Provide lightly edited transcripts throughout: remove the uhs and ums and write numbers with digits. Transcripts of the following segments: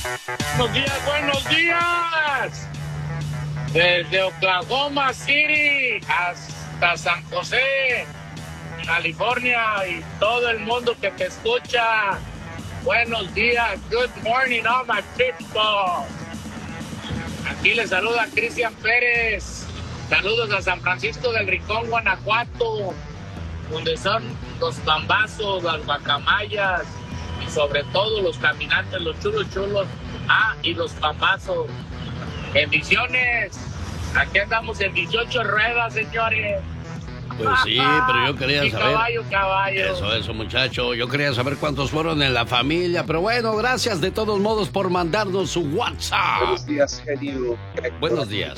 Buenos días, buenos días. Desde Oklahoma City hasta San José, California, y todo el mundo que te escucha. Buenos días. Good morning, all my people. Aquí les saluda Cristian Pérez. Saludos a San Francisco del Rincón, Guanajuato, donde son los pambazos, las guacamayas y sobre todo los caminantes, los chulos. Y los pambazos. Bendiciones. Aquí andamos en 18 ruedas, señores. Pues sí, pero yo quería saber. Caballo. Eso, muchacho. Yo quería saber cuántos fueron en la familia. Pero bueno, gracias de todos modos por mandarnos su WhatsApp. Buenos días, genio. Buenos días.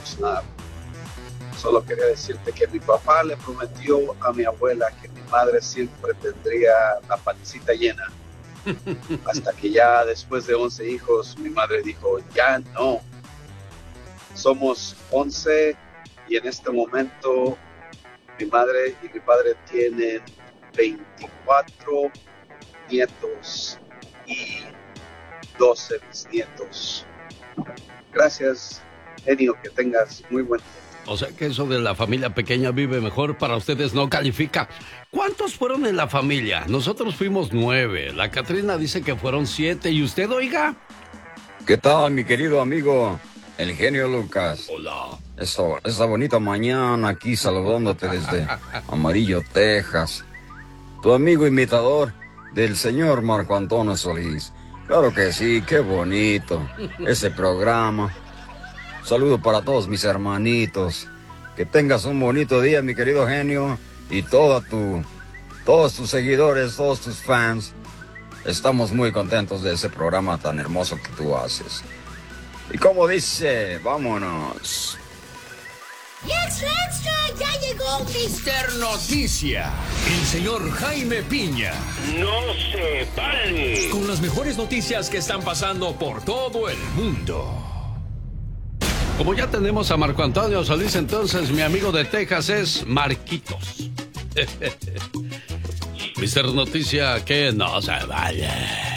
Solo quería decirte que mi papá le prometió a mi abuela que mi madre siempre tendría la pancita llena. Hasta que ya después de 11 hijos, mi madre dijo, ya no. Somos 11 y en este momento mi madre y mi padre tienen 24 nietos y 12 bisnietos. Gracias, genio, que tengas muy buen día. O sea que eso de la familia pequeña vive mejor para ustedes no califica. ¿Cuántos fueron en la familia? Nosotros fuimos 9. La Catrina dice que fueron 7. ¿Y usted, oiga? ¿Qué tal, mi querido amigo, el genio Lucas? Hola. Esta bonita mañana aquí saludándote desde Amarillo, Texas. Tu amigo imitador del señor Marco Antonio Solís. Claro que sí, qué bonito ese programa. Saludo para todos mis hermanitos. Que tengas un bonito día, mi querido genio. Y todos tus seguidores, todos tus fans. Estamos muy contentos de ese programa tan hermoso que tú haces. Y como dice, vámonos. ¡Extra! ¡Ya llegó Mister Noticia! El señor Jaime Piña. ¡No se vale! Con las mejores noticias que están pasando por todo el mundo. Como ya tenemos a Marco Antonio Solís, entonces mi amigo de Texas es Marquitos. Mister Noticia, que no se vale.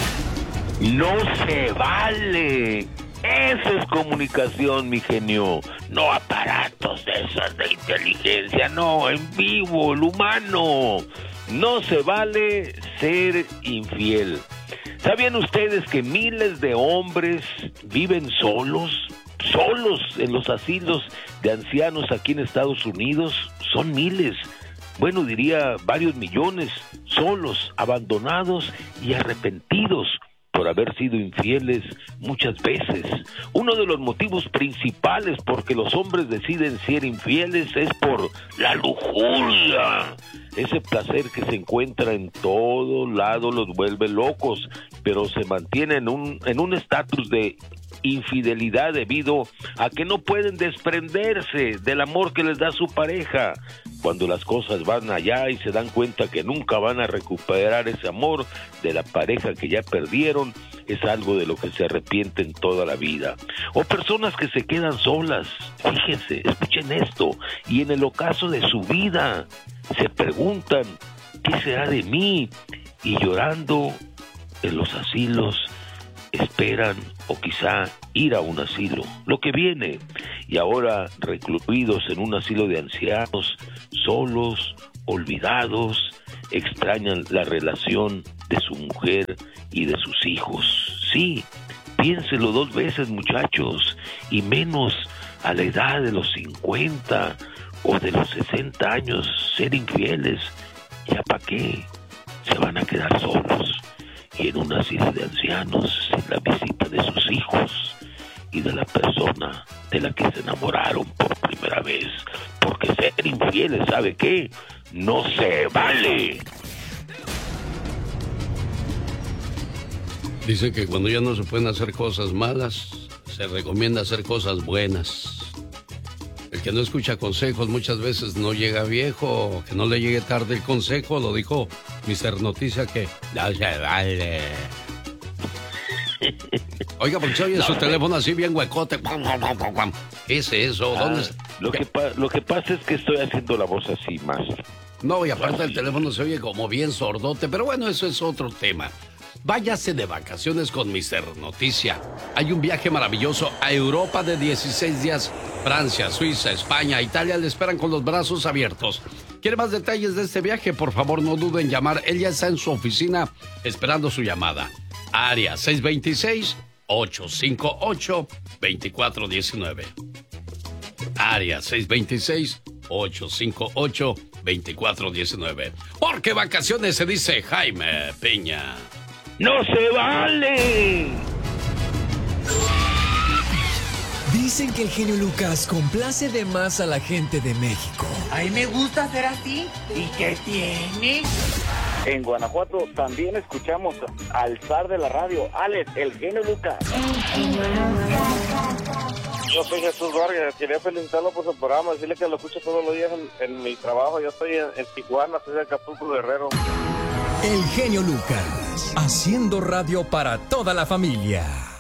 ¡No se vale! Eso es comunicación, mi genio. No aparatos de esas de inteligencia, no, en vivo, el humano. No se vale ser infiel. ¿Sabían ustedes que miles de hombres viven solos en los asilos de ancianos aquí en Estados Unidos? Son miles, bueno, diría varios millones, solos, abandonados y arrepentidos por haber sido infieles muchas veces. Uno de los motivos principales por que los hombres deciden ser infieles es por la lujuria. Ese placer que se encuentra en todo lado los vuelve locos, pero se mantiene en un estatus de infidelidad debido a que no pueden desprenderse del amor que les da su pareja. Cuando las cosas van allá y se dan cuenta que nunca van a recuperar ese amor de la pareja que ya perdieron, es algo de lo que se arrepienten toda la vida. O personas que se quedan solas, fíjense, escuchen esto, y en el ocaso de su vida se preguntan, ¿qué será de mí? Y llorando en los asilos esperan o quizá ir a un asilo, lo que viene, y ahora recluidos en un asilo de ancianos, solos, olvidados, extrañan la relación de su mujer y de sus hijos. Sí, piénselo 2 veces, muchachos, y menos a la edad de los 50 o de los 60 años, ser infieles, ¿ya para qué? Se van a quedar solos y en un asilo de ancianos sin la visita de sus hijos y de la persona de la que se enamoraron por primera vez, porque ser infieles, ¿sabe qué? No se vale. Dice que cuando ya no se pueden hacer cosas malas, se recomienda hacer cosas buenas. El que no escucha consejos muchas veces no llega viejo, que no le llegue tarde el consejo, lo dijo Mister Noticia, que no se vale. Oiga, porque se oye su teléfono así bien huecote. ¿Qué es eso? ¿Dónde está? Lo que pasa es que estoy haciendo la voz así más. No, y aparte el teléfono se oye como bien sordote, pero bueno, eso es otro tema. Váyase de vacaciones con Mr. Noticia. Hay un viaje maravilloso a Europa de 16 días. Francia, Suiza, España, Italia le esperan con los brazos abiertos. ¿Quiere más detalles de este viaje? Por favor, no duden en llamar. Él ya está en su oficina esperando su llamada. Área 626-858-2419. Área 626-858-2419. Porque vacaciones se dice Jaime Piña. ¡No se vale! Dicen que el genio Lucas complace de más a la gente de México. A mí me gusta ser así. ¿Y qué tiene? En Guanajuato también escuchamos al zar de la radio, Alex, el genio Lucas. Yo soy Jesús Vargas, quería felicitarlo por su programa, decirle que lo escucho todos los días en mi trabajo. Yo estoy en Tijuana, soy de Acapulco, Guerrero. El genio Lucas, haciendo radio para toda la familia.